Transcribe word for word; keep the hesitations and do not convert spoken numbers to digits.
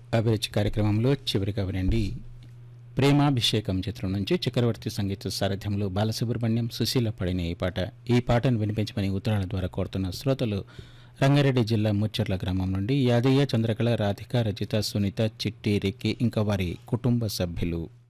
అభిరుచి కార్యక్రమంలో చివరిగా వినండి ప్రేమాభిషేకం చిత్రం నుంచి చక్రవర్తి సంగీత సారథ్యంలో బాలసుబ్రహ్మణ్యం సుశీల పాడిన ఈ పాట. ఈ పాటను వినిపించమని ఉత్తరాల ద్వారా కోరుతున్న శ్రోతలు రంగారెడ్డి జిల్లా ముచ్చర్ల గ్రామం నుండి యాదయ్య, చంద్రకళ, రాధిక, రజిత, సునీత, చిట్టి, రిక్కి ఇంకా వారి కుటుంబ సభ్యులు.